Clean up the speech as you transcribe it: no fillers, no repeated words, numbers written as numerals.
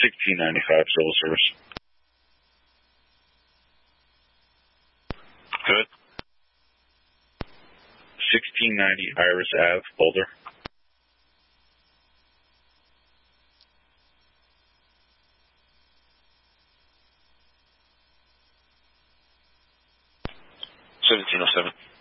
1695 civil service. Good. 1690 Iris Ave, Boulder. $1707.